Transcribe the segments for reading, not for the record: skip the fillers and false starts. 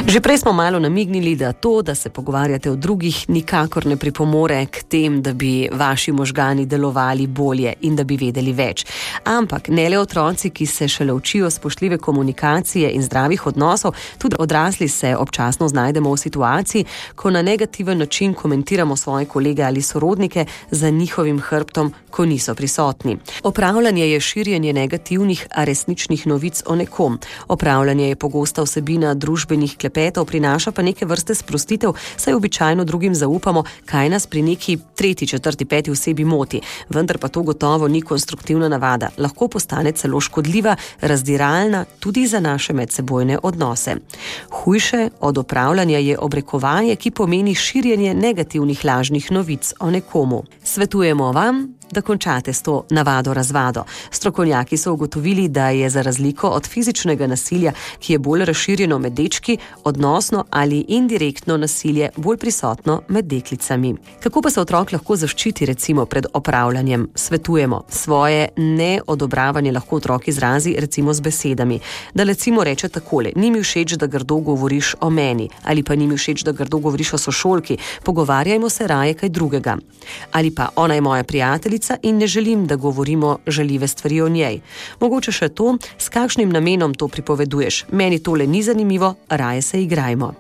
Že prej smo malo namignili, da to, da se pogovarjate o drugih, nikakor ne pripomore k tem, da bi vaši možgani delovali bolje in da bi vedeli več. Ampak ne le otroci, ki se šele učijo spoštljive komunikacije in zdravih odnosov, tudi odrasli se občasno znajdemo v situaciji, ko na negativen način komentiramo svoje kolege ali sorodnike za njihovim hrbtom, ko niso prisotni. Opravljanje je širjenje negativnih, a resničnih novic o nekom. Opravljanje je pogosta vsebina družbenih klepetov, prinaša pa neke vrste sprostitev, saj običajno drugim zaupamo, kaj nas pri neki tretji, četrti, peti osebi moti. Vendar pa to gotovo ni konstruktivna navada. Lahko postane celo škodljiva, razdiralna tudi za naše medsebojne odnose. Hujše od opravljanja je obrekovanje, ki pomeni širjenje negativnih lažnih novic o nekomu. Svetujemo vam, da končate s to navado razvado. Strokovnjaki so ugotovili, da je za razliko od fizičnega nasilja, ki je bolj razširjeno med dečki, odnosno ali indirektno nasilje bolj prisotno med deklicami. Kako pa se otrok lahko zaščiti recimo pred opravljanjem? Svetujemo. Svoje neodobravanje lahko otrok izrazi recimo z besedami. Da recimo reče takole: ni mi všeč, da grdo govoriš o meni, ali pa ni mi všeč, da grdo govoriš o sošolki, pogovarjajmo se raje kaj drugega. Ali pa ona je moja prijateljica in ne želim, da govorimo žaljive stvari o njej. Mogoče še to, s kakšnim namenom to pripoveduješ. Meni tole ni zanimivo, raje se igrajmo.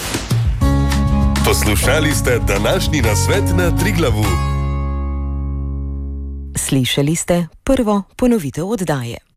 Poslušali ste današnji nasvet na Triglavu. Slišali ste prvo ponovitev oddaje.